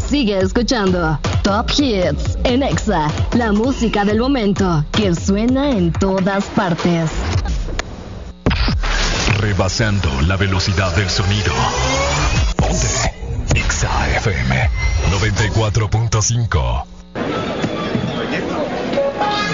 Sigue escuchando Top Hits en Exa, la música del momento que suena en todas partes. Rebasando la velocidad del sonido. Ponte Exa FM 94.5.